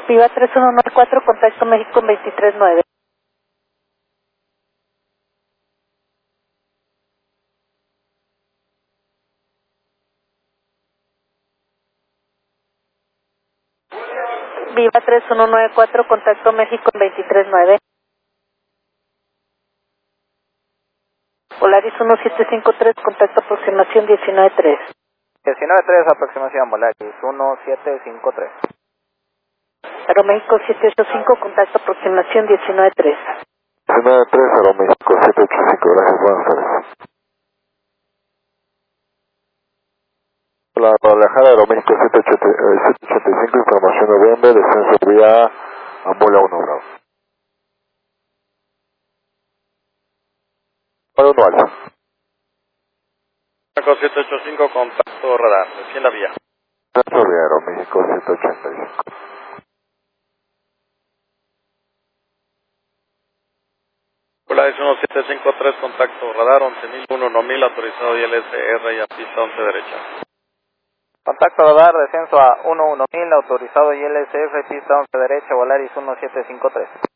Viva 3194, contacto México 239. Viva 3194, contacto México 239. Volaris 1753, contacto aproximación 193. 193, aproximación, Volaris 1753. Aeroméxico 785, contacto aproximación 193. 193, Aeroméxico 785, gracias, buenas tardes. Hola, Guadalajara, Aeroméxico 785, información noviembre, descenso vía Ambula 1 Bravo. Para 1 alfa. 785, contacto radar, descienda vía. Descenso vía Aeroméxico 785. Volaris 1753, contacto radar, 11.001, 9000, autorizado ILSR y a pista 11 derecha. Contacto radar, descenso a 11000, autorizado ILSF, pista 11 derecha, Volaris 1753.